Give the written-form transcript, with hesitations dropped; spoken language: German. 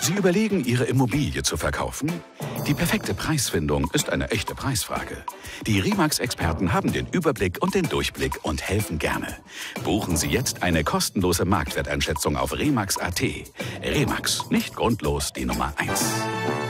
Sie überlegen, Ihre Immobilie zu verkaufen? Die perfekte Preisfindung ist eine echte Preisfrage. Die Remax-Experten haben den Überblick und den Durchblick und helfen gerne. Buchen Sie jetzt eine kostenlose Marktwerteinschätzung auf Remax.at. Remax, nicht grundlos die Nummer 1.